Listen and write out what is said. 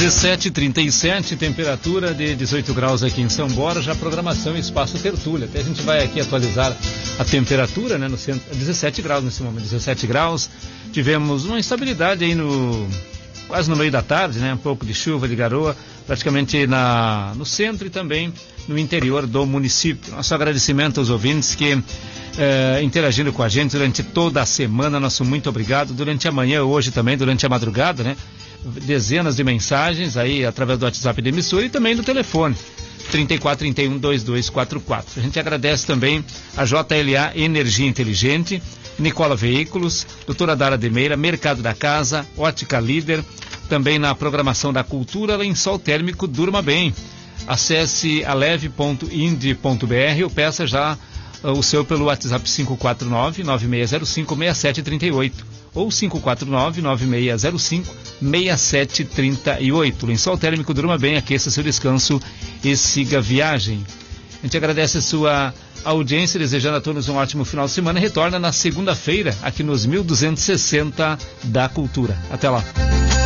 17h37, temperatura de 18 graus aqui em São Borja, programação Espaço Tertúlia. Até a gente vai aqui atualizar a temperatura, né, no centro, 17 graus nesse momento, 17 graus. Tivemos uma instabilidade aí quase no meio da tarde, né, um pouco de chuva, de garoa, praticamente no centro e também no interior do município. Nosso agradecimento aos ouvintes que interagindo com a gente durante toda a semana, nosso muito obrigado. Durante a manhã, hoje também, durante a madrugada, né? Dezenas de mensagens aí através do WhatsApp da emissora e também do telefone 3431-2244. A gente agradece também a JLA Energia Inteligente, Nicola Veículos, Doutora Dara de Meira, Mercado da Casa, Ótica Líder, também na programação da Cultura, Lençol Térmico Durma Bem. Acesse aleve.ind.br ou peça já o seu pelo WhatsApp 549-9605-6738 ou 549-9605-6738. Lençol Térmico Durma Bem, aqueça seu descanso e siga a viagem. A gente agradece a sua audiência, desejando a todos um ótimo final de semana. Retorna na segunda-feira aqui nos 1260 da Cultura. Até lá.